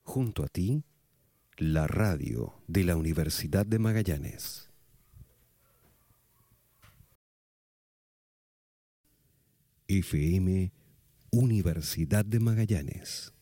Junto a ti, la radio de la Universidad de Magallanes. FM Universidad de Magallanes.